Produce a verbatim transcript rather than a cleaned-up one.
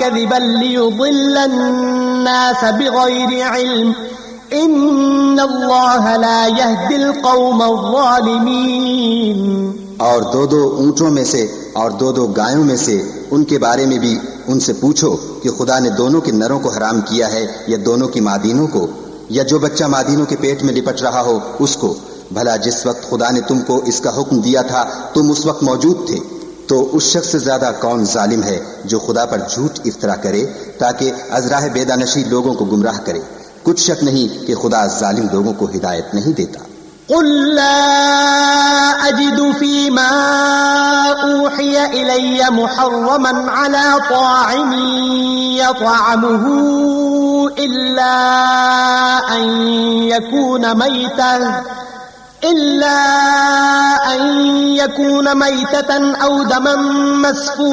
कज़िबन लियुदिल्ल अन्नास बिग़ैरि इल्म इन्नल्लाह ला यहदिल क़ौमज़्ज़ालिमीन। और दो दो ऊंटों में से और दो दो गायों में से उनके बारे में भी उनसे पूछो कि खुदा ने दोनों के नरों को हराम किया है या दोनों की मादीनों को, या जो बच्चा मादीनों के पेट में लिपट रहा हो उसको। भला जिस वक्त खुदा ने तुमको इसका हुक्म दिया था तुम उस वक्त मौजूद थे। तो उस शख्स से ज्यादा कौन जालिम है जो खुदा पर झूठ इफ्तरा करे ताकि अज़राह बेदानशी लोगों को गुमराह करे। कुछ शक नहीं कि खुदा जालिम लोगों को हिदायत नहीं देता। क़ुल ला अजिदु फ़ीमा ऊहिया इलैया मुहर्रमन अला ता'imin यतअमुहु इल्ला अन यकून मैतन इल्ला अन यकून मैततन औ दमन मस्फूहन